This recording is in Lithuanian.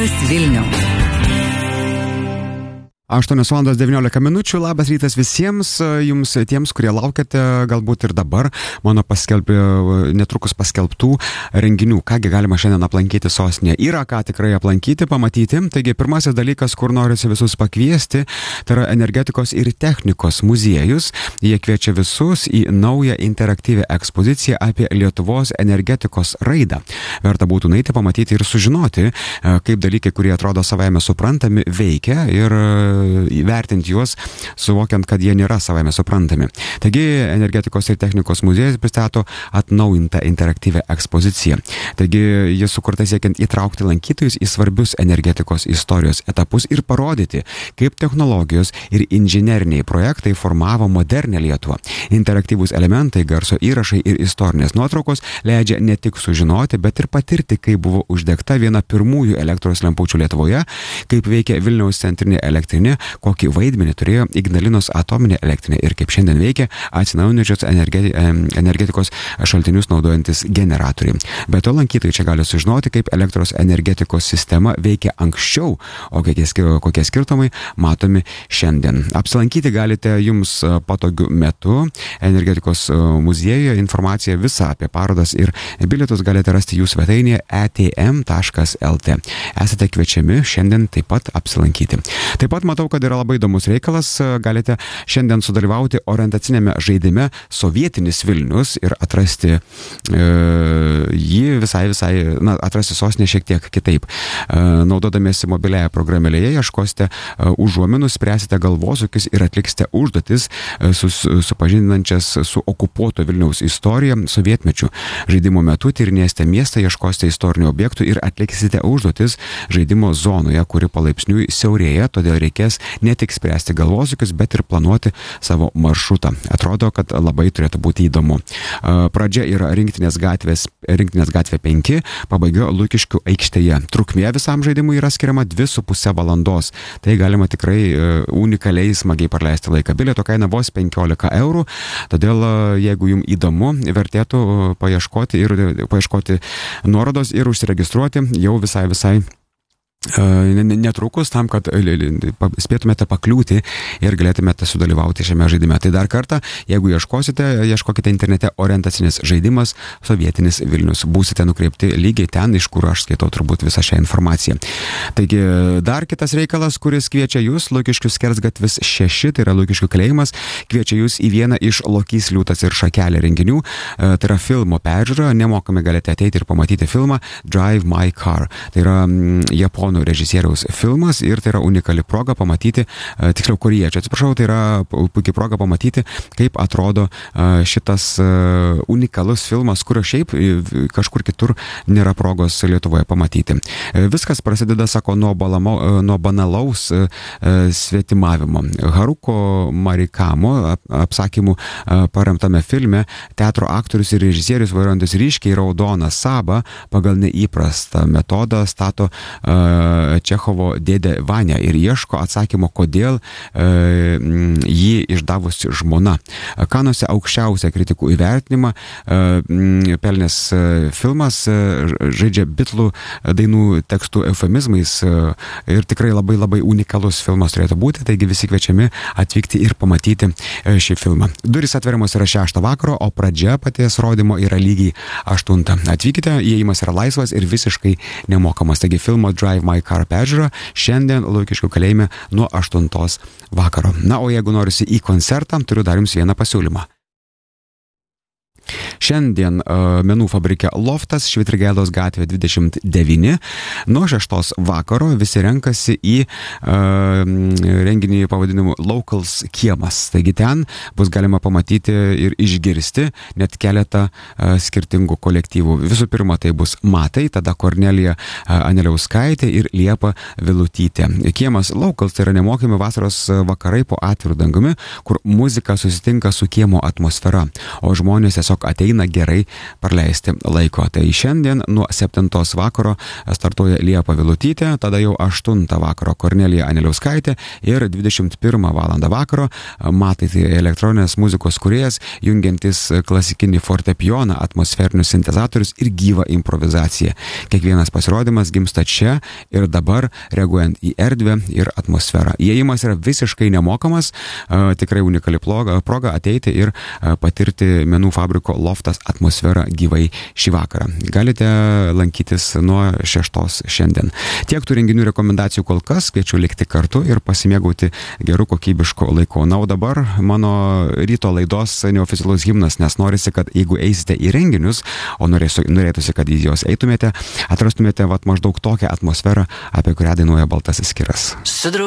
Labas Vilniau. 8:19 Labas rytas visiems, jums tiems, kurie laukiate galbūt ir dabar mano netrukus paskelbtų renginių. Kągi galima šiandien aplankyti sostinėje. Yra ką tikrai aplankyti, pamatyti. Taigi pirmasis dalykas, kur norisi visus pakviesti, tai yra energetikos ir technikos muziejus. Jie kviečia visus į naują interaktyvią ekspoziciją apie Lietuvos energetikos raidą. Verta būtų nueiti, pamatyti ir sužinoti, kaip dalykai, kurie atrodo savaime suprantami, veikia ir įvertinti juos, suvokiant, kad jie nėra savaime suprantami. Taigi, energetikos ir technikos muziejus pristato atnaujintą interaktyvią ekspoziciją. Taigi, jis sukurta siekiant įtraukti lankytojus į svarbius energetikos istorijos etapus ir parodyti, kaip technologijos ir inžineriniai projektai formavo modernę Lietuvą. Interaktyvūs elementai, garso įrašai ir istorinės nuotraukos leidžia ne tik sužinoti, bet ir patirti, kaip buvo uždegta viena pirmųjų elektros lempučių Lietuvoje, kaip veikia Vilniaus centrinė elektrinė, kokį vaidmenį turėjo Ignalinos atominė elektrinė ir kaip šiandien veikia atsinaujinančios energetikos šaltinius naudojantis generatoriai. Be to lankytojai čia gali sužinoti, kaip elektros energetikos sistema veikia anksčiau, o kokie skirtumai matomi šiandien. Apsilankyti galite jums patogiu metu energetikos muziejuje. Informaciją visą apie parodas ir bilietus galite rasti jų svetainėje etm.lt. Esate kviečiami šiandien taip pat apsilankyti. Taip pat matau, kad yra labai įdomus reikalas. Galite šiandien sudalyvauti orientacinėme žaidime Sovietinis Vilnius ir atrasti jį atrasti sostinę šiek tiek kitaip. Naudodamiesi mobiliąją programėlėje ieškosite užuominų, spręsite galvosūkius ir atliksite užduotis supažindinančias su okupuoto Vilniaus istorija sovietmečiu. Žaidimo metu tyrinėsite miestą, ieškosite istorinių objektų ir atliksite užduotis žaidimo zonoje, kuri palaipsniui siaurėja, todėl reikės ne tik spręsti galvosūkius, bet ir planuoti savo maršrutą. Atrodo, kad labai turėtų būti įdomu. Pradžia yra Rinktinės gatvė 5, pabaiga Lukiškių aikštėje. Trukmė visam žaidimui yra skiriama 2,5 valandos. Tai galima tikrai unikaliai smagiai praleisti laiką. Bilieto kaina vos 15 eurų, todėl jeigu jums įdomu, vertėtų paieškoti nuorodos ir užsiregistruoti jau visai netrukus tam, kad spėtumėte pakliūti ir galėtumėte sudalyvauti šiame žaidime. Tai dar kartą, jeigu ieškokite internete orientacinis žaidimas Sovietinis Vilnius. Būsite nukreipti lygiai ten, iš kur aš skaitau turbūt visą šią informaciją. Taigi, dar kitas reikalas, kuris kviečia jūs, Lukiškių skersgatvis 6, tai yra Lukiškių kalėjimas, kviečia jūs į vieną iš Lokys, liūtas ir šakelė renginių. Tai yra filmo peržiūra, nemokamai galite ateiti ir pamatyti filmą Drive My Car. Tai yra japonų režisieriaus filmas ir tai yra unikali proga pamatyti, tiksliau korėjiečių, tai yra puikiai proga pamatyti, kaip atrodo šitas unikalus filmas, kurio šiaip kažkur kitur nėra progos Lietuvoje pamatyti. Viskas prasideda, sako, nuo banalaus svetimavimo. Haruko Marikamo apsakymų paremtame filme teatro aktorius ir režisierius vairuojantis ryškiai raudoną Sabą pagal neįprastą metodą stato Čechovo dėdė Vania ir ieško atsakymo, kodėl jį išdavusi žmona. Kanuose aukščiausią kritikų įvertinimą pelnęs filmas žaidžia bitlų dainų tekstų eufemizmais ir tikrai labai unikalus filmas turėtų būti, taigi visi kviečiami atvykti ir pamatyti šį filmą. Durys atveriamos yra 6 vakaro, o pradžia paties rodymo yra lygiai 8. Atvykite, įėjimas yra laisvas ir visiškai nemokamas. Taigi filmo Drive My Car peržiūra šiandien Lukiškių kalėjime nuo 8 vakaro. Na, o jeigu norisi į koncertą, turiu dar jums vieną pasiūlymą. Šiandien menų fabrike Loftas, Švitrigailos gatvė 29, nuo 6 vakaro visi renkasi į renginį pavadinimu Locals kiemas. Taigi ten bus galima pamatyti ir išgirsti net keletą skirtingų kolektyvų. Visų pirma, tai bus Matai, tada Kornelija Aneliauskaitė ir Liepa Vilutytė. Kiemas Locals tai yra nemokami vasaros vakarai po atviru dangumi, kur muzika susitinka su kiemo atmosfera, o žmonės tiesiog tiesiog ateina gerai praleisti laiko. Tai šiandien nuo 7 vakaro startuoja Liepa Vilutytė, tada jau 8 vakaro Kornelija Aneliauskaitė ir 21 valandą vakaro Matai, tai elektroninės muzikos kūrėjas, jungiantis klasikinį fortepijoną, atmosferinius sintezatorius ir gyvą improvizaciją. Kiekvienas pasirodymas gimsta čia ir dabar, reaguojant į erdvę ir atmosferą. Įėjimas yra visiškai nemokamas, tikrai unikali proga ateiti ir patirti Menų fabriko Loftas atmosferą gyvai šį vakarą. Galite lankytis nuo 6 šiandien. Tiek tų renginių rekomendacijų kol kas, kviečiu likti kartu ir pasimėgauti gerų kokybiško laiko. Na, o dabar mano ryto laidos neoficialus himnas, nes norisi, kad jeigu eisite į renginius, o norėtųsi, kad į juos eitumėte, atrastumėte maždaug tokią atmosferą, apie kurią dainuoja Baltasis kiras.